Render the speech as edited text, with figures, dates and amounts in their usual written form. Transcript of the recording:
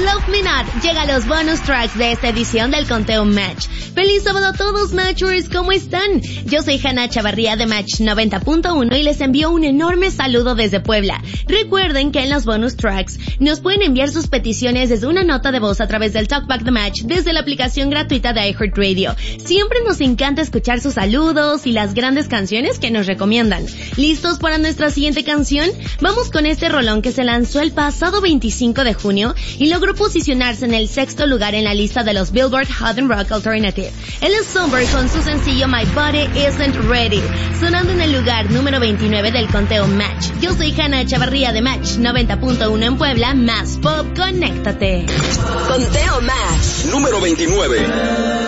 Love Me Not llega a los bonus tracks de esta edición del Conteo Match. ¡Feliz sábado a todos, Matchers! ¿Cómo están? Yo soy Hanna Chavarría de Match 90.1 y les envío un enorme saludo desde Puebla. Recuerden que en los bonus tracks nos pueden enviar sus peticiones desde una nota de voz a través del Talkback the Match desde la aplicación gratuita de iHeartRadio. Siempre nos encanta escuchar sus saludos y las grandes canciones que nos recomiendan. ¿Listos para nuestra siguiente canción? Vamos con este rolón que se lanzó el pasado 25 de junio y logró posicionarse en el 6º lugar en la lista de los Billboard Hot and Rock Alternative. Él es Somber con su sencillo My Body Isn't Ready, sonando en el lugar número 29 del Conteo Match. Yo soy Hanna Chavarría de Match 90.1 en Puebla, más pop, conéctate. Conteo Match número 29.